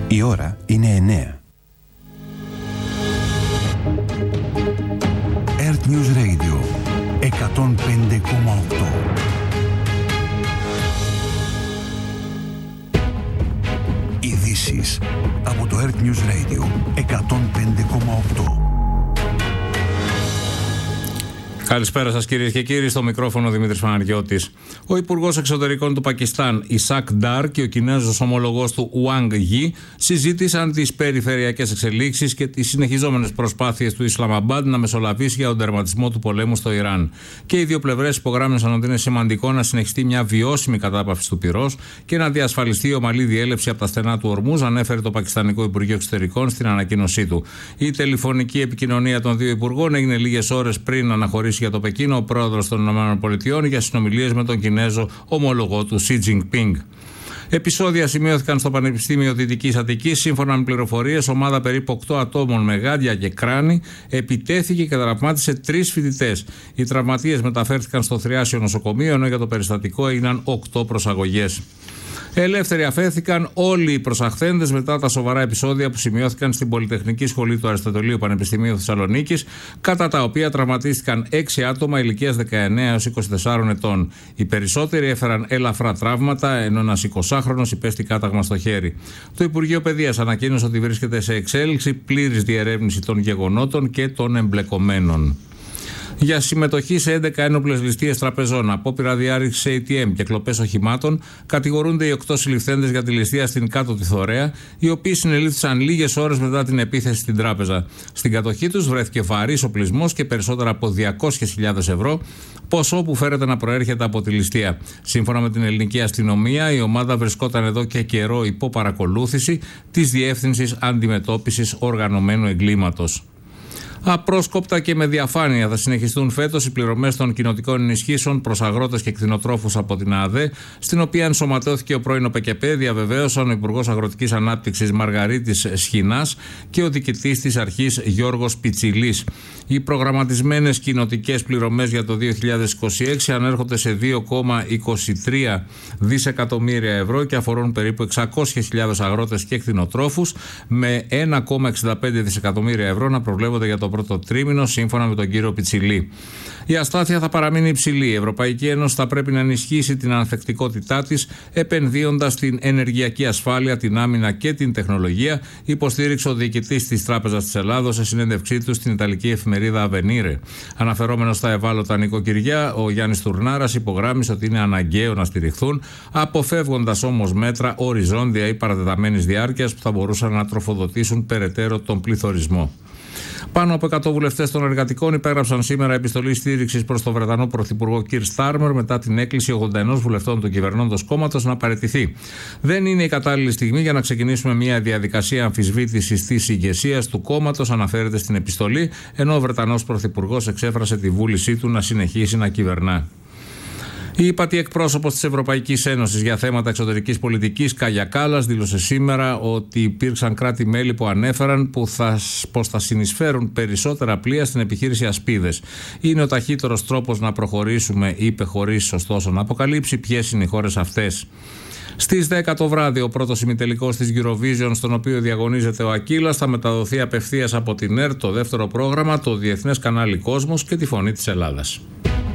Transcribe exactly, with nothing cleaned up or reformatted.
Η ώρα είναι εννέα. Earth News Radio εκατόν πέντε κόμμα οκτώ. Ειδήσεις από το Earth News Radio εκατόν πέντε κόμμα οκτώ. Καλησπέρα σας κυρίες και κύριοι, στο μικρόφωνο Δημήτρης Παναγιώτης. Ο Υπουργός Εξωτερικών του Πακιστάν, Ισακ Ντάρ, και ο Κινέζος ομολογός του Ουάνγκ Γι συζήτησαν τις περιφερειακές εξελίξεις και τις συνεχιζόμενες προσπάθειες του Ισλαμαμπάντ να μεσολαβήσει για τον τερματισμό του πολέμου στο Ιράν. Και οι δύο πλευρές υπογράμμισαν ότι είναι σημαντικό να συνεχιστεί μια βιώσιμη κατάπαυση του πυρός και να διασφαλιστεί η ομαλή διέλευση από τα στενά του Ορμούζ, ανέφερε το Πακιστανικό Υπουργείο Εξωτερικών στην ανακοίνωσή του. Η τηλεφωνική επικοινωνία των δύο υπουργών έγινε λίγες ώρες πριν αναχωρήσει για το Πεκίνο ο πρόεδρος των ΗΠΑ για συνομιλίες με τον Κινέζο ομολογό του Σι Τζινπίνγκ. Επεισόδια σημειώθηκαν στο Πανεπιστήμιο Δυτικής Αττικής. Σύμφωνα με πληροφορίες, ομάδα περίπου οκτώ ατόμων με γάντια και κράνη επιτέθηκε και τραυμάτισε τρεις φοιτητές. Οι τραυματίες μεταφέρθηκαν στο Θριάσιο νοσοκομείο, ενώ για το περιστατικό έγιναν οκτώ προσαγωγές. Ελεύθεροι αφέθηκαν όλοι οι προσαχθέντες μετά τα σοβαρά επεισόδια που σημειώθηκαν στην Πολυτεχνική Σχολή του Αριστοτελείου Πανεπιστημίου Θεσσαλονίκης, κατά τα οποία τραυματίστηκαν έξι άτομα ηλικίας δεκαεννέα έως είκοσι τεσσάρων ετών. Οι περισσότεροι έφεραν ελαφρά τραύματα, ενώ ένας εικοσάχρονος υπέστη κάταγμα στο χέρι. Το Υπουργείο Παιδείας ανακοίνωσε ότι βρίσκεται σε εξέλιξη πλήρης διερεύνηση των γεγονότων και των εμπλεκομένων. Για συμμετοχή σε έντεκα ένοπλες ληστείες τραπεζών, απόπειρα διάρρηξης έι τι εμ και κλοπές οχημάτων, κατηγορούνται οι οκτώ συλληφθέντες για τη ληστεία στην Κάτω τη Θωρέα, οι οποίοι συνελήφθησαν λίγες ώρες μετά την επίθεση στην τράπεζα. Στην κατοχή τους βρέθηκε βαρύς οπλισμός και περισσότερα από διακόσιες χιλιάδες ευρώ, ποσό που φέρεται να προέρχεται από τη ληστεία. Σύμφωνα με την ελληνική αστυνομία, η ομάδα βρισκόταν εδώ και καιρό υπό παρακολούθηση της Διεύθυνσης Αντιμετώπισης Οργανωμένου Εγκλήματος. Απρόσκοπτα και με διαφάνεια θα συνεχιστούν φέτος οι πληρωμές των κοινοτικών ενισχύσεων προς αγρότες και κτηνοτρόφους από την ΑΔΕ, στην οποία ενσωματώθηκε ο πρώην ΟΠΕΚΕΠΕ, διαβεβαίωσαν ο Υπουργός Αγροτικής Ανάπτυξης Μαργαρίτης Σχοινάς και ο διοικητής της αρχής Γιώργος Πιτσιλής. Οι προγραμματισμένες κοινοτικές πληρωμές για το δύο χιλιάδες είκοσι έξι ανέρχονται σε δύο κόμμα είκοσι τρία δισεκατομμύρια ευρώ και αφορούν περίπου εξακόσιες χιλιάδες αγρότες και κτηνοτρόφους, με ένα κόμμα εξήντα πέντε δισεκατομμύρια ευρώ να προβλέπονται για το πρώτο τρίμηνο, σύμφωνα με τον κύριο Πιτσιλή. Η αστάθεια θα παραμείνει υψηλή. Η Ευρωπαϊκή Ένωση θα πρέπει να ενισχύσει την ανθεκτικότητά της, επενδύοντας στην ενεργειακή ασφάλεια, την άμυνα και την τεχνολογία, υποστήριξε ο διοικητής της Τράπεζας της Ελλάδος σε συνέντευξή του στην Ιταλική εφημερίδα Avvenire. Αναφερόμενος στα ευάλωτα νοικοκυριά, ο Γιάννης Τουρνάρας υπογράμμισε ότι είναι αναγκαίο να στηριχθούν, αποφεύγοντας όμως μέτρα οριζόντια ή παρατεταμένης διάρκειας που θα μπορούσαν να τροφοδοτήσουν περαιτέρω τον πληθωρισμό. Πάνω από εκατό βουλευτές των εργατικών υπέγραψαν σήμερα επιστολή στήριξης προς τον Βρετανό Πρωθυπουργό Κιρ Στάρμερ μετά την έκκληση ογδόντα ένα βουλευτών του κυβερνώντος κόμματος να παραιτηθεί. Δεν είναι η κατάλληλη στιγμή για να ξεκινήσουμε μια διαδικασία αμφισβήτησης της ηγεσίας του κόμματος, αναφέρεται στην επιστολή, ενώ ο Βρετανός Πρωθυπουργός εξέφρασε τη βούλησή του να συνεχίσει να κυβερνά. Η ύπατη εκπρόσωπος της Ευρωπαϊκής Ένωσης για θέματα εξωτερικής πολιτικής, Κάγια Κάλλας, δήλωσε σήμερα ότι υπήρξαν κράτη-μέλη που ανέφεραν που θα, πως θα συνεισφέρουν περισσότερα πλοία στην επιχείρηση Ασπίδες. Είναι ο ταχύτερος τρόπος να προχωρήσουμε, είπε, χωρίς ωστόσο να αποκαλύψει ποιες είναι οι χώρες αυτές. Στις δέκα το βράδυ, ο πρώτος ημιτελικός της Eurovision, στον οποίο διαγωνίζεται ο Ακύλας, θα μεταδοθεί απευθείας από την ΕΡΤ, το δεύτερο πρόγραμμα, το Διεθνές Κανάλι Κόσμος και τη Φωνή της Ελλάδας.